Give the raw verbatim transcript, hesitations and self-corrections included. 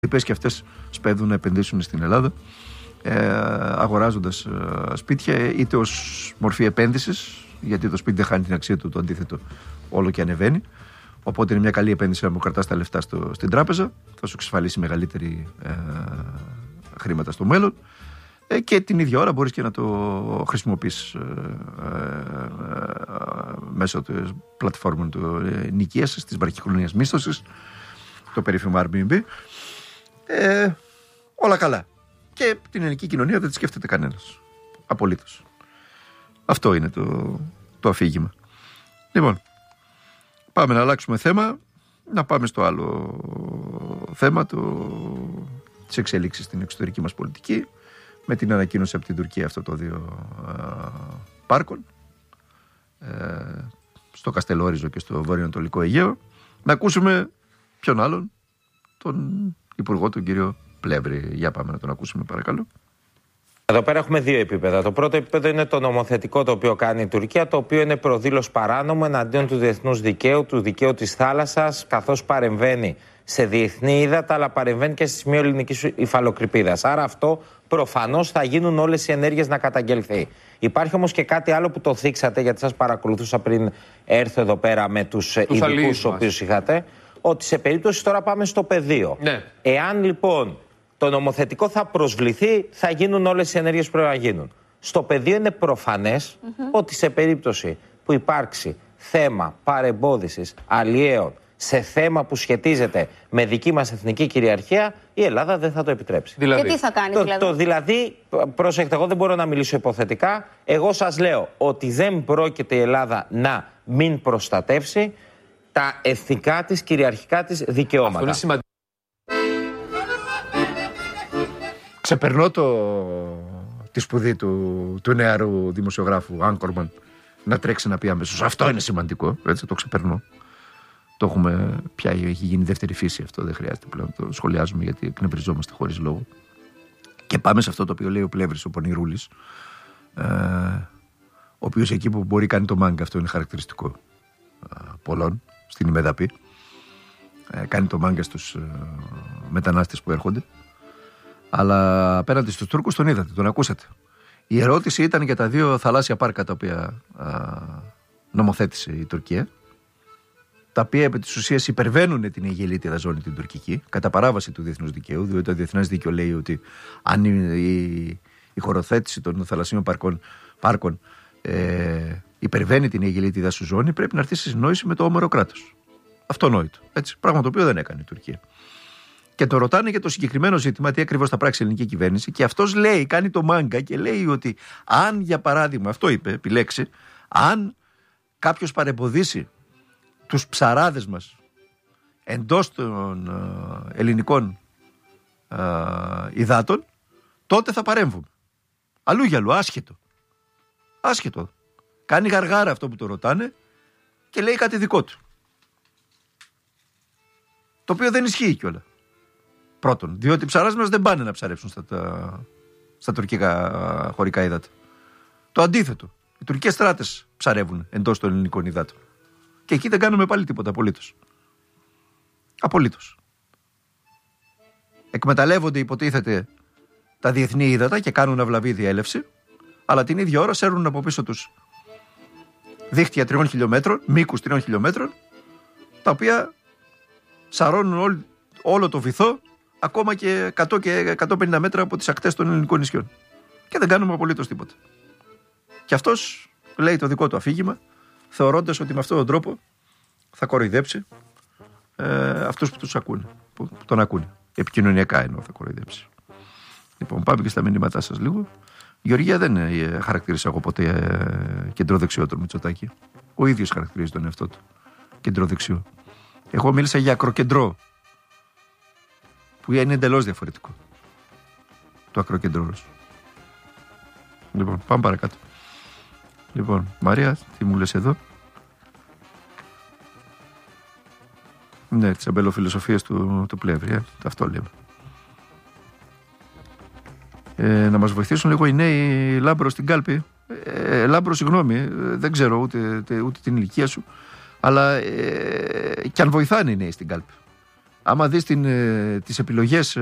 Οι οποίες και αυτές σπέδουν να επενδύσουν στην Ελλάδα, ε, αγοράζοντας ε, σπίτια, είτε ως μορφή επένδυσης, γιατί το σπίτι δεν χάνει την αξία του, το αντίθετο όλο και ανεβαίνει. Οπότε είναι μια καλή επένδυση να μου κρατάς τα λεφτά στο, στην τράπεζα, θα σου εξασφαλίσει μεγαλύτερη ε, χρήματα στο μέλλον, ε, και την ίδια ώρα μπορείς και να το χρησιμοποιείς ε, ε, ε, μέσω της πλατφόρμων του ε, νοικίασης, της βραχυχρονίας μίσθωσης, το περίφημο Airbnb. Ε, όλα καλά. Και την ελληνική κοινωνία δεν τη σκέφτεται κανένας. Απολύτως. Αυτό είναι το, το αφήγημα. Λοιπόν, πάμε να αλλάξουμε θέμα, να πάμε στο άλλο θέμα, το, τις εξελίξεις στην εξωτερική μας πολιτική, με την ανακοίνωση από την Τουρκία αυτών των δύο α, πάρκων, ε, στο Καστελόριζο και στο βορειοανατολικό Αιγαίο. Να ακούσουμε ποιον άλλον, τον Υπουργό, τον κύριο Πλεύρη. Για πάμε να τον ακούσουμε, παρακαλώ. Εδώ πέρα έχουμε δύο επίπεδα. Το πρώτο επίπεδο είναι το νομοθετικό, το οποίο κάνει η Τουρκία, το οποίο είναι προδήλως παράνομο εναντίον του διεθνούς δικαίου, του δικαίου της θάλασσας, καθώς παρεμβαίνει σε διεθνή ύδατα, αλλά παρεμβαίνει και στη σημείο ελληνικής υφαλοκρηπίδας. Άρα αυτό προφανώς θα γίνουν όλες οι ενέργειες να καταγγελθεί. Υπάρχει όμως και κάτι άλλο που το θίξατε, γιατί σας παρακολουθούσα πριν έρθω εδώ πέρα με τους ειδικούς τους οποίους είχατε, ότι σε περίπτωση, τώρα πάμε στο πεδίο. Ναι. Εάν λοιπόν το νομοθετικό θα προσβληθεί, θα γίνουν όλες οι ενέργειες που πρέπει να γίνουν. Στο πεδίο είναι προφανές mm-hmm. ότι σε περίπτωση που υπάρξει θέμα παρεμπόδισης αλλιέων σε θέμα που σχετίζεται με δική μας εθνική κυριαρχία, η Ελλάδα δεν θα το επιτρέψει. Δηλαδή. Και τι θα κάνει, το, δηλαδή. Το δηλαδή, προσέξτε, εγώ δεν μπορώ να μιλήσω υποθετικά. Εγώ σας λέω ότι δεν πρόκειται η Ελλάδα να μην προστατεύσει τα εθνικά της, κυριαρχικά της δικαιώματα. Αυτό είναι σημαντικό. Ξεπερνώ το, τη σπουδή του, του νεαρού δημοσιογράφου Άγκορμαν να τρέξει να πει αμέσως αυτό είναι σημαντικό. Έτσι, το ξεπερνώ. Το έχουμε πια, έχει γίνει δεύτερη φύση αυτό. Δεν χρειάζεται πλέον να το σχολιάζουμε, γιατί εκνευριζόμαστε χωρίς λόγο. Και πάμε σε αυτό το οποίο λέει ο Πλεύρης, ο Πονηρούλης, ε, ο οποίος εκεί που μπορεί κάνει το μάγκα, αυτό είναι χαρακτηριστικό ε, πολλών στην ημεδαπή. Ε, κάνει το μάγκα στους ε, μετανάστες που έρχονται. Αλλά απέναντι στους Τούρκους τον είδατε, τον ακούσατε. Η ερώτηση ήταν για τα δύο θαλάσσια πάρκα τα οποία α, νομοθέτησε η Τουρκία, τα οποία επί της ουσίας υπερβαίνουν την αιγελίτιδα ζώνη την τουρκική, κατά παράβαση του διεθνούς δικαίου, διότι το διεθνές δίκαιο λέει ότι αν η, η, η χωροθέτηση των θαλασσίων πάρκων, πάρκων ε, υπερβαίνει την αιγελίτιδα σου ζώνη, πρέπει να έρθει σε συνεννόηση με το όμορο κράτος. Αυτονόητο. Έτσι, πράγμα το οποίο δεν έκανε η Τουρκία. Και το ρωτάνε για το συγκεκριμένο ζήτημα, τι ακριβώς θα πράξει η ελληνική κυβέρνηση, και αυτός λέει, κάνει το μάγκα και λέει ότι αν, για παράδειγμα, αυτό είπε, επιλέξει, αν κάποιος παρεμποδίσει τους ψαράδες μας εντός των ε, ελληνικών ε, υδάτων, τότε θα παρέμβουμε. Αλλού για αλλού, άσχετο. Άσχετο. Κάνει γαργάρα αυτό που το ρωτάνε και λέει κάτι δικό του. Το οποίο δεν ισχύει κιόλα. Πρώτον, διότι οι ψαράδες μας δεν πάνε να ψαρέψουν στα, τα, στα τουρκικά χωρικά υδάτα. Το αντίθετο. Οι τουρκικές στράτες ψαρεύουν εντός των ελληνικών υδάτων. Και εκεί δεν κάνουμε πάλι τίποτα, απολύτως. Απολύτως. Εκμεταλλεύονται, υποτίθεται, τα διεθνή ύδατα και κάνουν αυλαβή διέλευση, αλλά την ίδια ώρα σέρνουν από πίσω τους δίχτυα τριών χιλιόμετρων, μήκους τριών χιλιόμετρων, τα οποία σαρώνουν όλ, όλο το βυθό, ακόμα και εκατό και εκατόν πενήντα μέτρα από τις ακτές των ελληνικών νησιών. Και δεν κάνουμε απολύτως τίποτα. Και αυτός λέει το δικό του αφήγημα, θεωρώντας ότι με αυτόν τον τρόπο θα κοροϊδέψει ε, αυτούς που, τους ακούνε, που, που τον ακούνε. Επικοινωνιακά εννοώ θα κοροϊδέψει. Λοιπόν, πάμε και στα μηνύματά σας λίγο. Γεωργία, δεν ε, χαρακτήρισα εγώ ποτέ ε, κεντροδεξιό τον Μητσοτάκη. Ο ίδιος χαρακτηρίζει τον εαυτό του κεντροδεξιό. Εγώ μίλησα για ακροκεντρό, που είναι εντελώς διαφορετικό το ακροκεντρός. Λοιπόν, πάμε παρακάτω. Λοιπόν, Μαρία, τι μου λες εδώ? Ναι, τις αμπελοφιλοσοφίες του, του Πλεύρη, ε, αυτό λέμε. Ε, να μας βοηθήσουν λίγο οι νέοι. Λάμπρο στην κάλπη. Ε, Λάμπρο, συγγνώμη, ε, δεν ξέρω ούτε, ούτε, ούτε την ηλικία σου, αλλά ε, και αν βοηθάνε οι νέοι στην κάλπη. άμα δεις ε, τις επιλογές